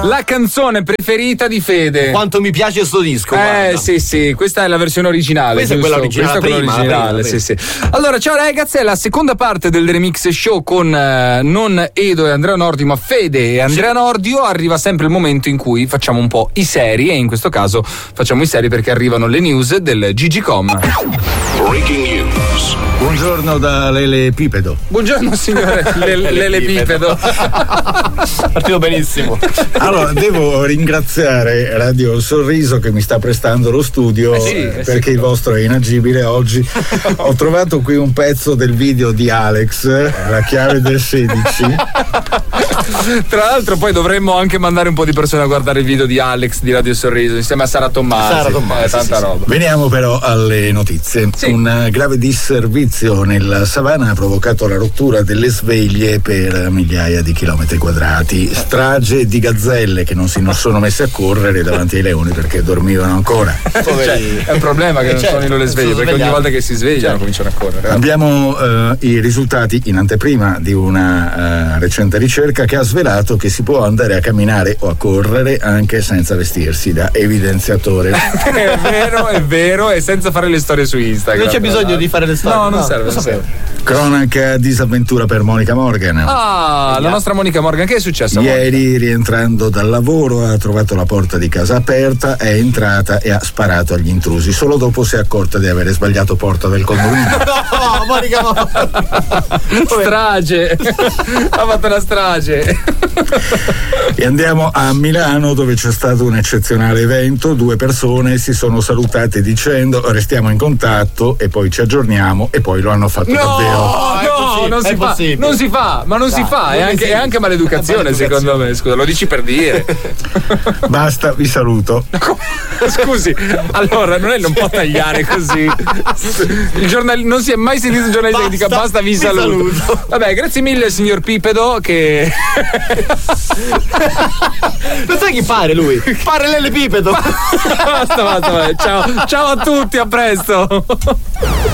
La canzone preferita di Fede. Quanto mi piace sto disco. Guarda. Sì, questa è la versione originale. Questa è quella originale. Questa è quella originale, sì. Allora, ciao ragazzi, è la seconda parte del Remix Show con non Edo e Andrea Nordio, ma Fede e Andrea Nordio. Arriva sempre il momento in cui facciamo un po' i seri, e in questo caso facciamo i seri perché arrivano le news del GGcom. Breaking news. Buongiorno da Lele Pipedo. Buongiorno signore Lele Pipedo. Partito benissimo. Allora, devo ringraziare Radio Sorriso che mi sta prestando lo studio perché il vostro è inagibile oggi. Ho trovato qui un pezzo del video di Alex, La chiave del 16. Tra l'altro poi dovremmo anche mandare un po' di persone a guardare il video di Alex di Radio Sorriso insieme a Sara Tommasi. Tanta roba. Veniamo però alle notizie. Un grave disservizio nella savana ha provocato la rottura delle sveglie per migliaia di chilometri quadrati. Strage di gazzelle che non si sono messe a correre davanti ai leoni perché dormivano ancora. È un problema che non suonino le sveglie, perché ogni volta che si svegliano cominciano a correre. Abbiamo i risultati in anteprima di una recente ricerca che ha svelato che si può andare a camminare o a correre anche senza vestirsi da evidenziatore. È vero, e senza fare le storie su Instagram. Non c'è bisogno di fare le storie. No, non serve. Cronaca disavventura per Monica Morgan. La nostra Monica Morgan, che è successo? Ieri, rientrando dal lavoro, ha trovato la porta di casa aperta, è entrata e ha sparato agli intrusi. Solo dopo si è accorta di avere sbagliato porta del condominio. No, Monica Morgan. Strage. Ha fatto una strage. E andiamo a Milano, dove c'è stato un eccezionale evento. 2 persone si sono salutate dicendo restiamo in contatto e poi ci aggiorniamo, e poi lo hanno fatto davvero. Non si fa, è anche maleducazione secondo me. Scusa, lo dici per dire. Basta, vi saluto. Scusi, allora non può tagliare così. Non si è mai sentito un giornalista che dica basta, vi saluto. Vabbè, grazie mille signor Pipedo che non sai chi pare lui? Pare Lele Pipedo. Basta. Ciao a tutti, a presto.